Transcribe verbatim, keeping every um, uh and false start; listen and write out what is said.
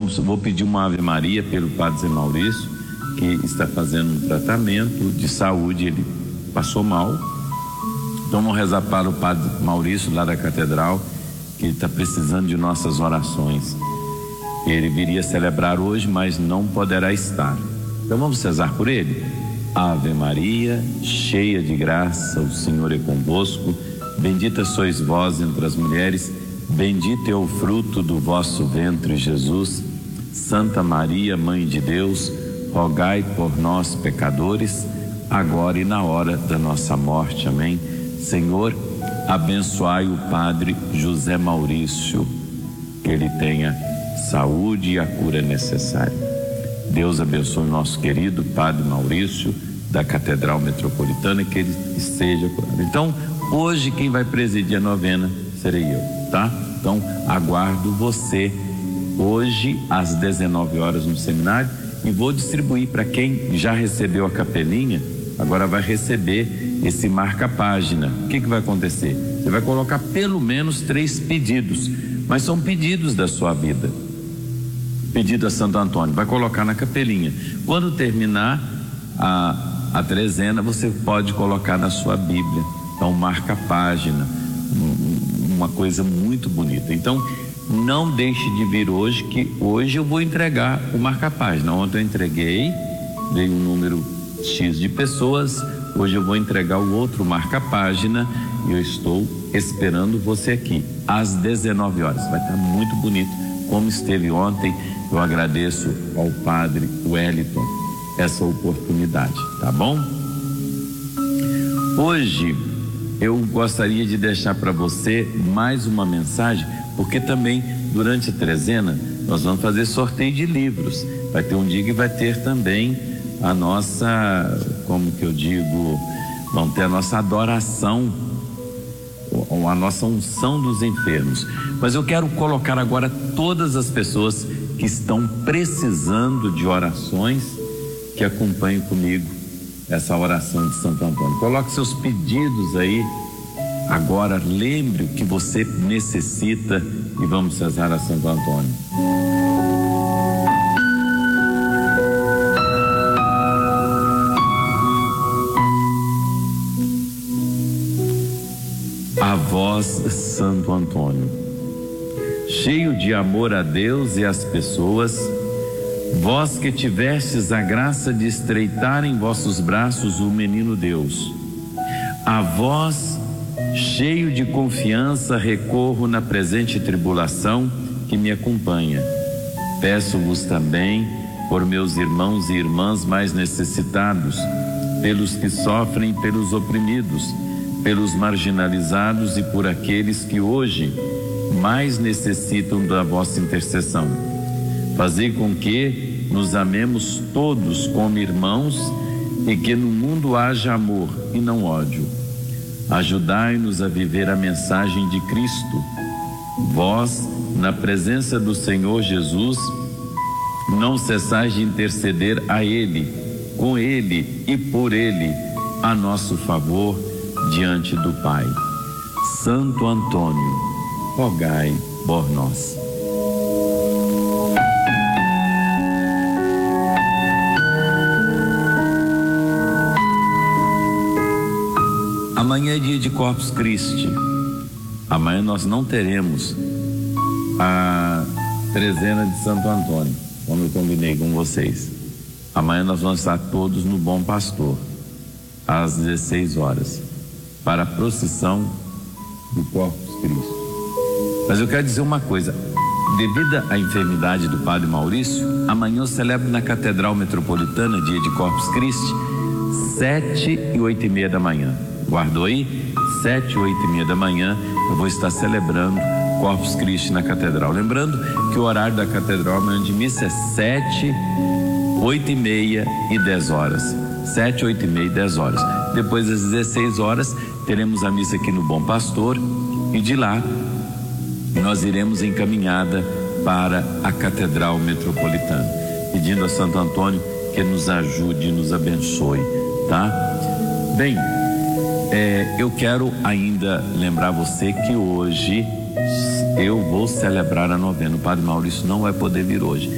vamos, vou pedir uma Ave Maria pelo Padre Zé Maurício, que está fazendo um tratamento de saúde, ele passou mal. Então vamos rezar para o Padre Maurício lá da Catedral, que ele está precisando de nossas orações. Ele viria celebrar hoje, mas não poderá estar. Então vamos rezar por ele. Ave Maria, cheia de graça, o Senhor é convosco. Bendita sois vós entre as mulheres, bendito é o fruto do vosso ventre, Jesus. Santa Maria, Mãe de Deus, rogai por nós, pecadores, agora e na hora da nossa morte. Amém. Senhor, abençoai o Padre José Maurício, que ele tenha saúde e a cura necessária. Deus abençoe o nosso querido Padre Maurício, da Catedral Metropolitana, que ele esteja curado. Então, hoje quem vai presidir a novena serei eu, tá? Então, aguardo você hoje às dezenove horas no seminário e vou distribuir para quem já recebeu a capelinha, agora vai receber esse marca-página. O que que vai acontecer? Você vai colocar pelo menos três pedidos, mas são pedidos da sua vida. Pedido a Santo Antônio, vai colocar na capelinha. Quando terminar a, a trezena, você pode colocar na sua Bíblia. Então, marca-página, uma coisa muito bonita. Então, não deixe de vir hoje, que hoje eu vou entregar o marca-página. Ontem eu entreguei, veio um número X de pessoas. Hoje eu vou entregar o outro marca-página e eu estou esperando você aqui às dezenove horas. Vai estar muito bonito, como esteve ontem. Eu agradeço ao Padre Wellington essa oportunidade, tá bom? Hoje eu gostaria de deixar para você mais uma mensagem, porque também durante a trezena nós vamos fazer sorteio de livros. Vai ter um dia que vai ter também a nossa, como que eu digo, vamos ter a nossa adoração, a nossa unção dos enfermos. Mas eu quero colocar agora todas as pessoas que estão precisando de orações, que acompanhem comigo essa oração de Santo Antônio. Coloque seus pedidos aí. Agora lembre o que você necessita e vamos rezar a Santo Antônio. A vós, Santo Antônio, cheio de amor a Deus e às pessoas, vós que tivestes a graça de estreitar em vossos braços o menino Deus, a vós, cheio de confiança, recorro na presente tribulação que me acompanha. Peço-vos também por meus irmãos e irmãs mais necessitados, pelos que sofrem, pelos oprimidos, pelos marginalizados e por aqueles que hoje mais necessitam da vossa intercessão. Fazei com que nos amemos todos como irmãos e que no mundo haja amor e não ódio. Ajudai-nos a viver a mensagem de Cristo. Vós, na presença do Senhor Jesus, não cessais de interceder a Ele, com Ele e por Ele, a nosso favor diante do Pai. Santo Antônio, rogai por nós. Amanhã é dia de Corpus Christi. Amanhã nós não teremos a trezena de Santo Antônio, como eu combinei com vocês. Amanhã nós vamos estar todos no Bom Pastor, às dezesseis horas, para a procissão do Corpus Christi. Mas eu quero dizer uma coisa: devido à enfermidade do Padre Maurício, amanhã eu celebro na Catedral Metropolitana, dia de Corpus Christi, sete e oito e meia da manhã. Guardou aí? Sete, oito e meia da manhã, eu vou estar celebrando Corpus Christi na Catedral. Lembrando que o horário da Catedral, amanhã de missa, é sete, oito e meia e dez horas. Sete, oito e meia e dez horas. Depois das dezesseis horas, teremos a missa aqui no Bom Pastor e de lá nós iremos em caminhada para a Catedral Metropolitana, pedindo a Santo Antônio que nos ajude e nos abençoe, tá? Bem, É, eu quero ainda lembrar você que hoje eu vou celebrar a novena. O Padre Maurício não vai poder vir hoje.